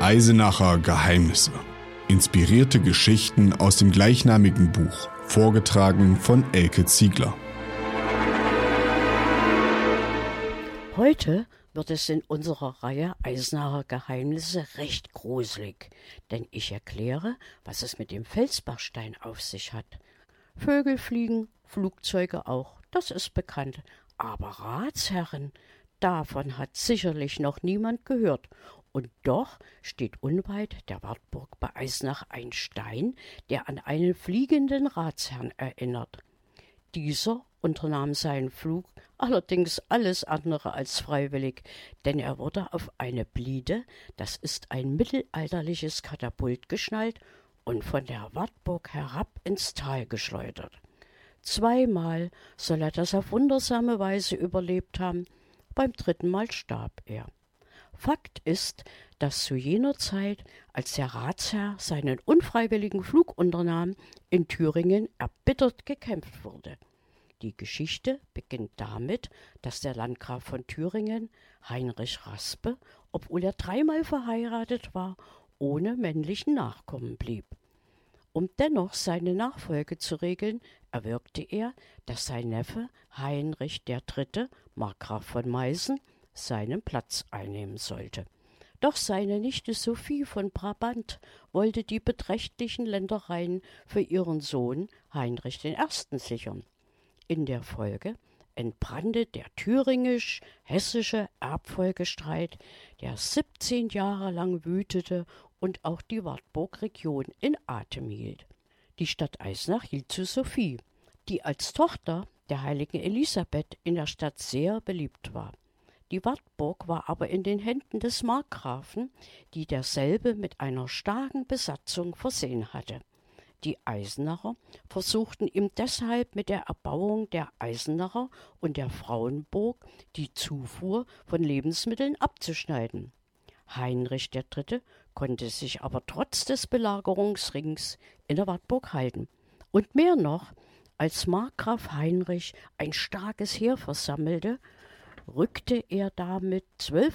Eisenacher Geheimnisse. Inspirierte Geschichten aus dem gleichnamigen Buch, vorgetragen von Elke Ziegler. Heute wird es in unserer Reihe Eisenacher Geheimnisse recht gruselig, denn ich erkläre, was es mit dem Felsbachstein auf sich hat. Vögel fliegen, Flugzeuge auch, das ist bekannt, aber Ratsherren, davon hat sicherlich noch niemand gehört. Und doch steht unweit der Wartburg bei Eisenach ein Stein, der an einen fliegenden Ratsherrn erinnert. Dieser unternahm seinen Flug allerdings alles andere als freiwillig, denn er wurde auf eine Bliede, das ist ein mittelalterliches Katapult, geschnallt und von der Wartburg herab ins Tal geschleudert. Zweimal soll er das auf wundersame Weise überlebt haben, beim dritten Mal starb er. Fakt ist, dass zu jener Zeit, als der Ratsherr seinen unfreiwilligen Flug unternahm, in Thüringen erbittert gekämpft wurde. Die Geschichte beginnt damit, dass der Landgraf von Thüringen, Heinrich Raspe, obwohl er 3-mal verheiratet war, ohne männlichen Nachkommen blieb. Um dennoch seine Nachfolge zu regeln, erwirkte er, dass sein Neffe Heinrich III., Markgraf von Meißen, seinen Platz einnehmen sollte. Doch seine Nichte Sophie von Brabant wollte die beträchtlichen Ländereien für ihren Sohn Heinrich I. sichern. In der Folge entbrannte der thüringisch-hessische Erbfolgestreit, der 17 Jahre lang wütete und auch die Wartburg-Region in Atem hielt. Die Stadt Eisenach hielt zu Sophie, die als Tochter der heiligen Elisabeth in der Stadt sehr beliebt war. Die Wartburg war aber in den Händen des Markgrafen, die derselbe mit einer starken Besatzung versehen hatte. Die Eisenacher versuchten ihm deshalb mit der Erbauung der Eisenacher und der Frauenburg die Zufuhr von Lebensmitteln abzuschneiden. Heinrich III. Konnte sich aber trotz des Belagerungsrings in der Wartburg halten. Und mehr noch, als Markgraf Heinrich ein starkes Heer versammelte, rückte er damit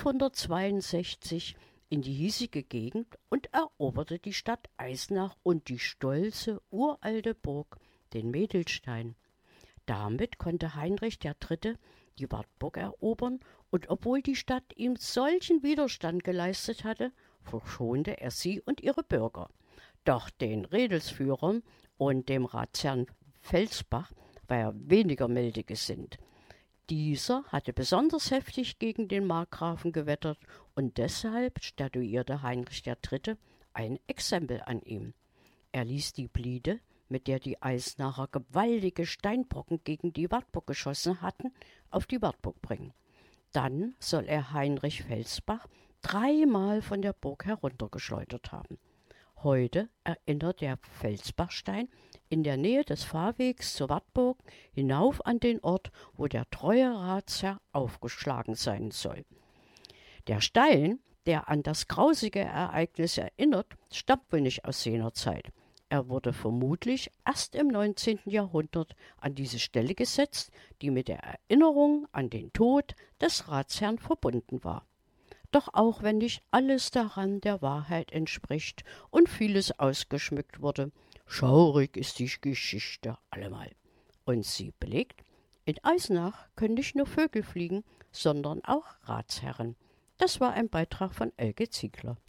1262 in die hiesige Gegend und eroberte die Stadt Eisenach und die stolze, uralte Burg, den Medelstein. Damit konnte Heinrich III. Die Wartburg erobern, und obwohl die Stadt ihm solchen Widerstand geleistet hatte, verschonte er sie und ihre Bürger. Doch den Redelsführern und dem Ratsherrn Felsbach war er weniger milde gesinnt. Dieser hatte besonders heftig gegen den Markgrafen gewettert und deshalb statuierte Heinrich III. Ein Exempel an ihm. Er ließ die Bliede, mit der die Eisenacher gewaltige Steinbrocken gegen die Wartburg geschossen hatten, auf die Wartburg bringen. Dann soll er Heinrich Felsbach 3-mal von der Burg heruntergeschleudert haben. Heute erinnert der Felsbachstein in der Nähe des Fahrwegs zur Wartburg hinauf an den Ort, wo der treue Ratsherr aufgeschlagen sein soll. Der Stein, der an das grausige Ereignis erinnert, stammt wohl nicht aus jener Zeit. Er wurde vermutlich erst im 19. Jahrhundert an diese Stelle gesetzt, die mit der Erinnerung an den Tod des Ratsherrn verbunden war. Doch auch wenn nicht alles daran der Wahrheit entspricht und vieles ausgeschmückt wurde, schaurig ist die Geschichte allemal. Und sie belegt, in Eisenach können nicht nur Vögel fliegen, sondern auch Ratsherren. Das war ein Beitrag von Elke Ziegler.